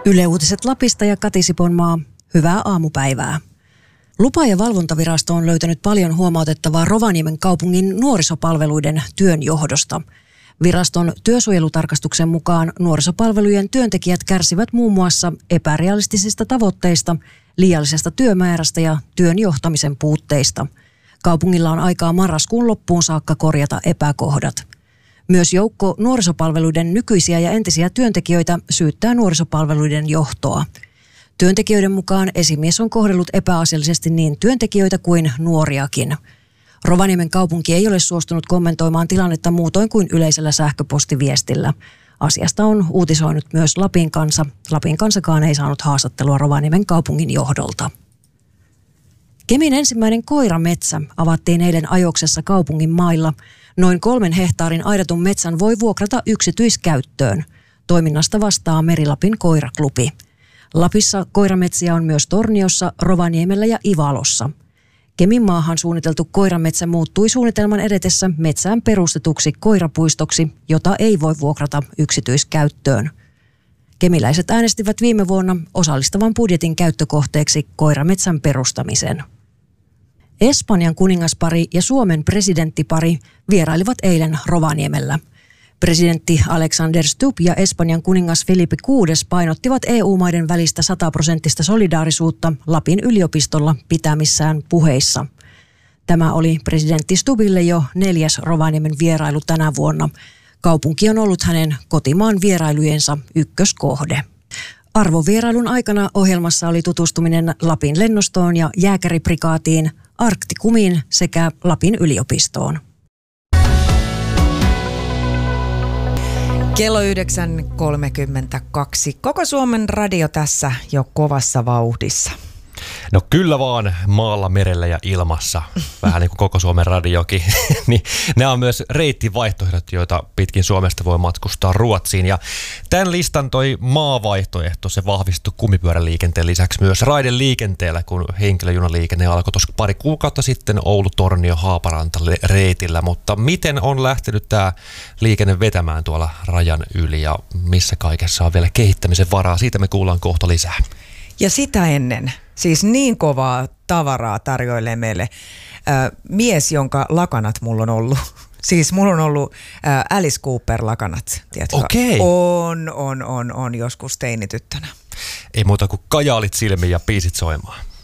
Yle Uutiset Lapista ja Kati Siponmaa. Hyvää aamupäivää. Lupa- ja valvontavirasto on löytänyt paljon huomautettavaa Rovaniemen kaupungin nuorisopalveluiden työn johdosta. Viraston työsuojelutarkastuksen mukaan nuorisopalvelujen työntekijät kärsivät muun muassa epärealistisista tavoitteista, liiallisesta työmäärästä ja työn johtamisen puutteista. Kaupungilla on aikaa marraskuun loppuun saakka korjata epäkohdat. Myös joukko nuorisopalveluiden nykyisiä ja entisiä työntekijöitä syyttää nuorisopalveluiden johtoa. Työntekijöiden mukaan esimies on kohdellut epäasiallisesti niin työntekijöitä kuin nuoriakin. Rovaniemen kaupunki ei ole suostunut kommentoimaan tilannetta muutoin kuin yleisellä sähköpostiviestillä. Asiasta on uutisoinut myös Lapin Kansa. Lapin Kansakaan ei saanut haastattelua Rovaniemen kaupungin johdolta. Kemin ensimmäinen koirametsä avattiin eilen ajoksessa kaupungin mailla. Noin 3 hehtaarin aidatun metsän voi vuokrata yksityiskäyttöön. Toiminnasta vastaa Meri-Lapin koiraklubi. Lapissa koirametsiä on myös Torniossa, Rovaniemellä ja Ivalossa. Kemin maahan suunniteltu koirametsä muuttui suunnitelman edetessä metsään perustetuksi koirapuistoksi, jota ei voi vuokrata yksityiskäyttöön. Kemiläiset äänestivät viime vuonna osallistavan budjetin käyttökohteeksi koirametsän perustamisen. Espanjan kuningaspari ja Suomen presidenttipari vierailivat eilen Rovaniemellä. Presidentti Alexander Stubb ja Espanjan kuningas Felipe VI painottivat EU-maiden välistä 100% solidaarisuutta Lapin yliopistolla pitämissään puheissa. Tämä oli presidentti Stubbille jo 4. Rovaniemen vierailu tänä vuonna. Kaupunki on ollut hänen kotimaan vierailujensa ykköskohde. Arvovierailun aikana ohjelmassa oli tutustuminen Lapin lennostoon ja jääkäriprikaatiin, Arktikumiin sekä Lapin yliopistoon. Kello 9.32. Koko Suomen radio tässä jo kovassa vauhdissa. No kyllä vaan maalla, merellä ja ilmassa, vähän niin kuin koko Suomen radiokin. Niin nämä on myös reittivaihtoehdot, joita pitkin Suomesta voi matkustaa Ruotsiin. Ja tämän listan toi maavaihtoehto, se vahvistui kumipyöräliikenteen lisäksi myös raideliikenteellä, kun henkilöjunaliikenne alkoi tuossa pari kuukautta sitten Oulu-Tornio-Haaparanta reitillä. Mutta miten on lähtenyt tämä liikenne vetämään tuolla rajan yli ja missä kaikessa on vielä kehittämisen varaa? Siitä me kuullaan kohta lisää. Ja sitä ennen, siis niin kovaa tavaraa tarjoilee meille mies, jonka lakanat mulla on ollut. Siis mulla on ollut Alice Cooper-lakanat, tiedätkö? Okei. On joskus teinityttönä. Ei muuta kuin kajaalit silmiin ja biisit soimaan.